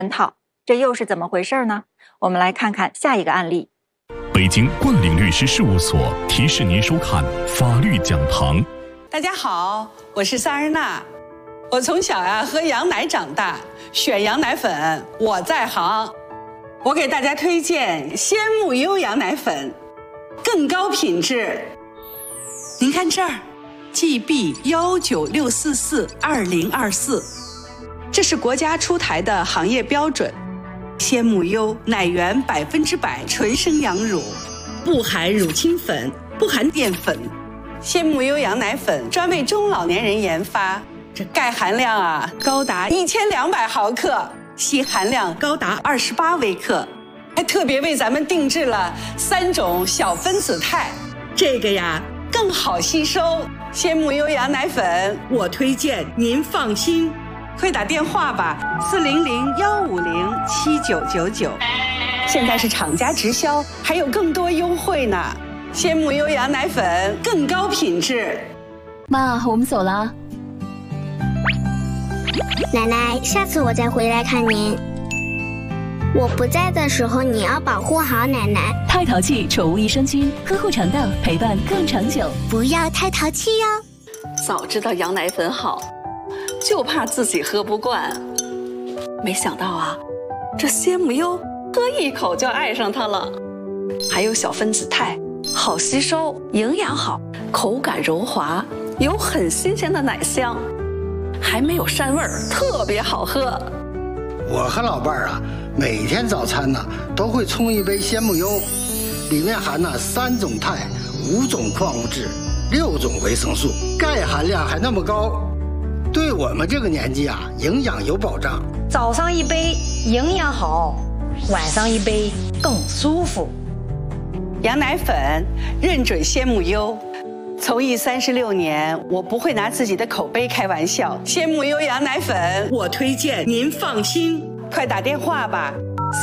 套，这又是怎么回事呢？我们来看看下一个案例。 北京冠岭律师事务所提示您收看法律讲堂。 大家好，我是萨日娜。我从小喝羊奶长大，选羊奶粉我在行。我给大家推荐鲜木优羊奶粉，更高品质。您看这儿 GB196442024，这是国家出台的行业标准。鲜木优奶源100%纯生羊乳，不含乳清粉，不含淀粉。鲜木优羊奶粉专为中老年人研发，这钙含量高达1200毫克，硒含量高达28微克，还特别为咱们定制了3种小分子肽，这个更好吸收。鲜木优羊奶粉我推荐您放心，快打电话吧，400-150-7999，现在是厂家直销，还有更多优惠呢。鲜木优羊奶粉更高品质。 妈，我们走了。 奶奶，下次我再回来看您。我不在的时候，你要保护好奶奶。 太淘气宠物益生菌，呵护肠道，陪伴更长久。 不要太淘气哟。 早知道羊奶粉好，就怕自己喝不惯。没想到这鲜木优喝一口就爱上它了。还有小分子肽，好吸收，营养好，口感柔滑，有很新鲜的奶香，还没有膻味儿，特别好喝。 我和老伴儿每天早餐都会冲一杯鲜木优，里面含3种肽、5种矿物质、6种维生素，钙含量还那么高，对我们这个年纪营养有保障。 早上一杯营养好，晚上一杯更舒服。 羊奶粉认准鲜木优，从艺36年，我不会拿自己的口碑开玩笑。鲜木优羊奶粉我推荐您放心，快打电话吧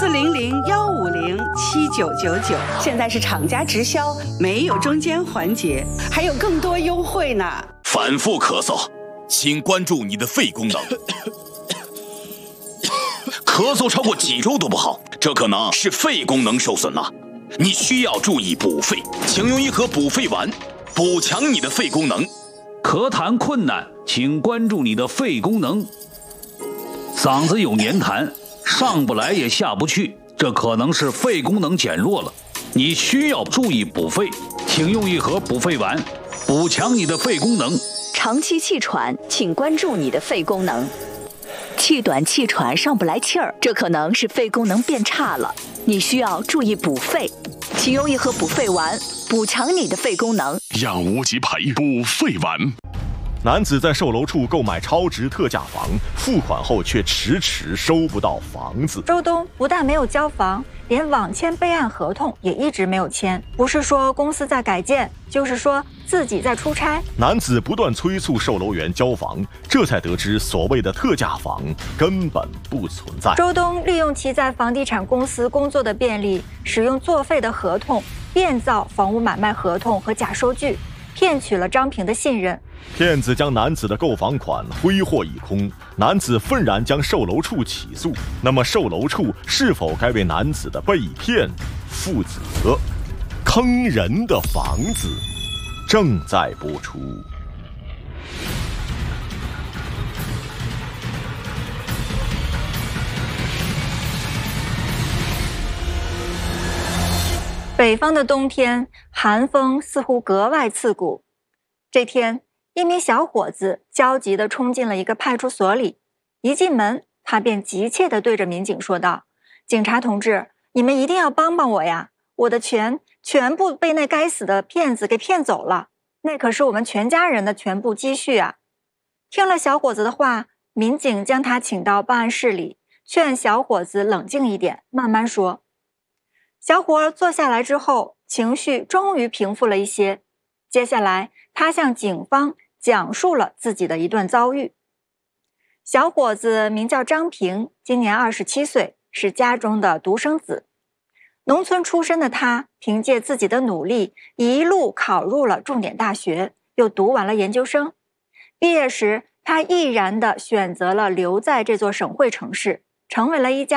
，400-150-7999，现在是厂家直销，没有中间环节，还有更多优惠呢。 反复咳嗽，请关注你的肺功能。咳嗽超过几周都不好，这可能是肺功能受损了，你需要注意补肺，请用一盒补肺丸，补强你的肺功能。 咳痰困难，请关注你的肺功能。嗓子有黏痰，上不来也下不去，这可能是肺功能减弱了，你需要注意补肺，请用一盒补肺丸，补强你的肺功能。 长期气喘，请关注你的肺功能。气短气喘上不来气儿，这可能是肺功能变差了，你需要注意补肺，请用一盒补肺丸，补强你的肺功能。 养无极培补肺丸。 男子在售楼处购买超值特价房，付款后却迟迟收不到房子。 周东不但没有交房，连网签备案合同也一直没有签。不是说公司在改建，就是说自己在出差。 男子不断催促售楼员交房，这才得知所谓的特价房根本不存在。 周东利用其在房地产公司工作的便利，使用作废的合同变造房屋买卖合同和假收据，骗取了张平的信任。 骗子将男子的购房款挥霍一空，男子愤然将售楼处起诉。那么售楼处是否该为男子的被骗负责？坑人的房子正在播出。 北方的冬天，寒风似乎格外刺骨。这天，一名小伙子焦急地冲进了一个派出所里，一进门，他便急切地对着民警说道：“警察同志，你们一定要帮帮我呀！我的钱全部被那该死的骗子给骗走了，那可是我们全家人的全部积蓄啊！”听了小伙子的话，民警将他请到办案室里，劝小伙子冷静一点，慢慢说。小伙坐下来之后，情绪终于平复了一些。接下来，他向警方讲述了自己的一段遭遇。小伙子名叫张平，今年27岁，是家中的独生子。农村出身的他，凭借自己的努力，一路考入了重点大学，又读完了研究生。毕业时，他毅然地选择了留在这座省会城市， 成为了一家